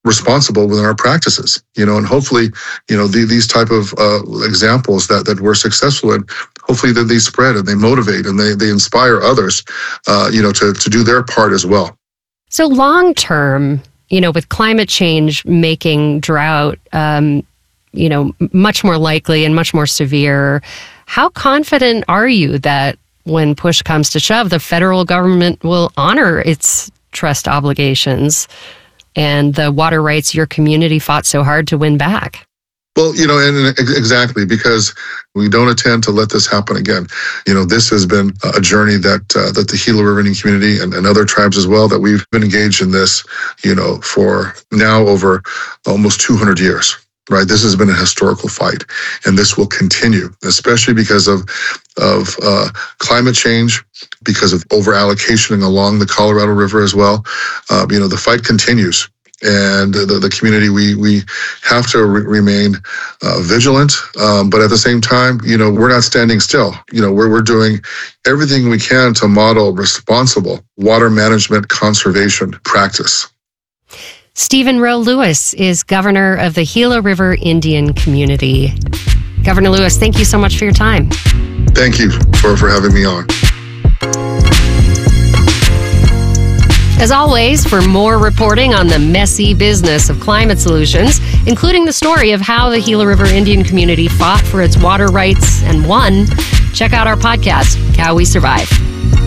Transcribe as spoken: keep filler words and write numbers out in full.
responsible within our practices, you know, and hopefully, you know, the, these type of uh, examples that, that we're successful in, hopefully that they spread and they motivate and they, they inspire others, uh, you know, to, to do their part as well. So long term, you know, with climate change making drought, um, you know, much more likely and much more severe, how confident are you that when push comes to shove, the federal government will honor its trust obligations and the water rights your community fought so hard to win back? Well, you know, and exactly, because we don't intend to let this happen again. You know, this has been a journey that uh, that the Gila River Indian community and, and other tribes as well, that we've been engaged in this, you know, for now over almost two hundred years. Right, this has been a historical fight, and this will continue, especially because of of uh, climate change, because of over allocationing along the Colorado River as well. Uh, you know, the fight continues, and the, the community we we have to re- remain uh, vigilant, um, but at the same time, you know, we're not standing still. You know, we're we're doing everything we can to model responsible water management conservation practice. Stephen Rowe Lewis is governor of the Gila River Indian Community. Governor Lewis, thank you so much for your time. Thank you for, for having me on. As always, for more reporting on the messy business of climate solutions, including the story of how the Gila River Indian Community fought for its water rights and won, check out our podcast, How We Survive.